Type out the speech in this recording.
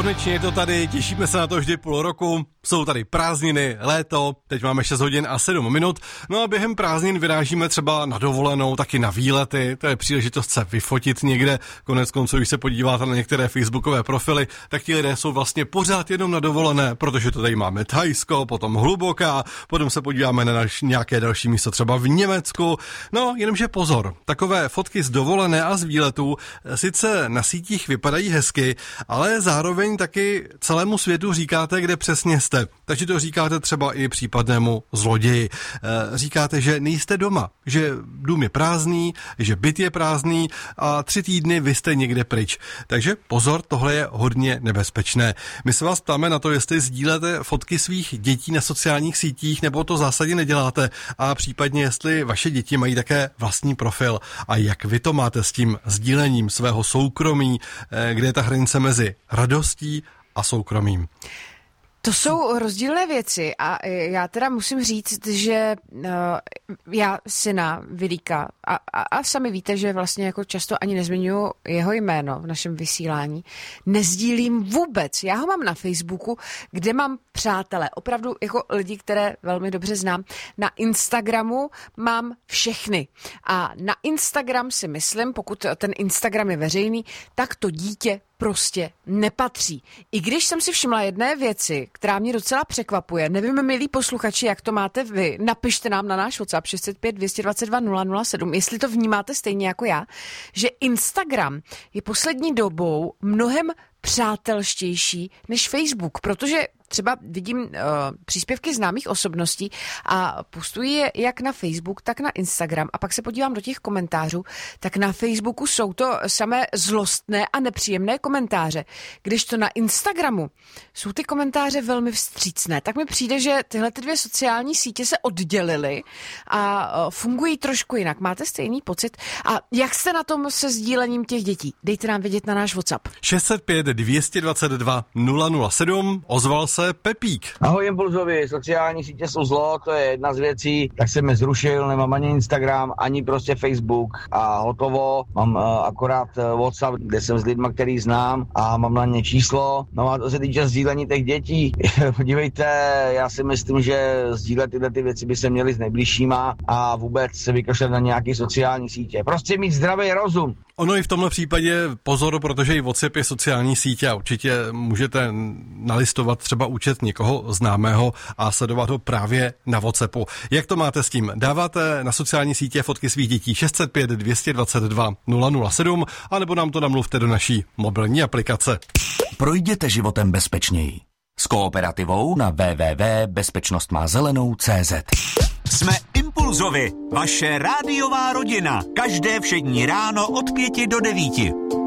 Konečně je to tady, těšíme se na to vždy půl roku, jsou tady prázdniny, léto, teď máme 6 hodin a 7 minut, no a během prázdnin vyrážíme třeba na dovolenou, taky na výlety, to je příležitost se vyfotit někde, konec konců, když se podíváte na některé facebookové profily, tak ti lidé jsou vlastně pořád jenom na dovolené, protože to tady máme Thajsko, potom Hluboká, potom se podíváme na nějaké další místo třeba v Německu, no jenomže pozor, takové fotky z dovolené a z výletů sice na sítích vypadají hezky, ale zároveň taky celému světu říkáte, kde přesně jste. Takže to říkáte třeba i případnému zloději. Říkáte, že nejste doma, že dům je prázdný, že byt je prázdný a 3 týdny vy jste někde pryč. Takže pozor, tohle je hodně nebezpečné. My se vás ptáme na to, jestli sdílete fotky svých dětí na sociálních sítích, nebo to v zásadě neděláte a případně jestli vaše děti mají také vlastní profil a jak vy to máte s tím sdílením svého soukromí, kde je ta hranice mezi radostí a soukromím. To jsou rozdílné věci a já teda musím říct, že já syna Vilíka a sami víte, že vlastně jako často ani nezmiňuji jeho jméno v našem vysílání, nezdílím vůbec. Já ho mám na Facebooku, kde mám přátelé, opravdu jako lidi, které velmi dobře znám. Na Instagramu mám všechny a na Instagram si myslím, pokud ten Instagram je veřejný, tak to dítě prostě nepatří. I když jsem si všimla jedné věci, která mě docela překvapuje, nevím, milí posluchači, jak to máte vy, napište nám na náš WhatsApp 605 222 007, jestli to vnímáte stejně jako já, že Instagram je poslední dobou mnohem přátelštější než Facebook, protože třeba vidím příspěvky známých osobností a postují je jak na Facebook, tak na Instagram a pak se podívám do těch komentářů, tak na Facebooku jsou to samé zlostné a nepříjemné komentáře, když to na Instagramu jsou ty komentáře velmi vstřícné. Tak mi přijde, že tyhle 2 sociální sítě se oddělily a fungují trošku jinak. Máte stejný pocit? A jak jste na tom se sdílením těch dětí? Dejte nám vědět na náš WhatsApp. 605 222 007, ozval se Pepík. Ahoj Impulzovi, sociální sítě jsou zlo, to je jedna z věcí, tak jsem je zrušil, nemám ani Instagram, ani prostě Facebook a hotovo, mám akorát WhatsApp, kde jsem s lidma, který znám a mám na ně číslo, no a to se týče sdílení těch dětí, podívejte, já si myslím, že sdílet tyhle ty věci by se měly s nejbližšíma a vůbec se vykašlet na nějaký sociální sítě, prostě mít zdravý rozum. Ono i v tomhle případě pozor, protože i WhatsApp je sociální sítě a určitě můžete nalistovat třeba účet někoho známého a sledovat ho právě na WhatsAppu. Jak to máte s tím? Dáváte na sociální sítě fotky svých dětí 605 222 007 anebo nám to namluvte do naší mobilní aplikace. Projděte životem bezpečněji. S Kooperativou na www.bezpečnostmázelenou.cz. Jsme Impulzovi, vaše rádiová rodina. Každé všední ráno od 5 do 9.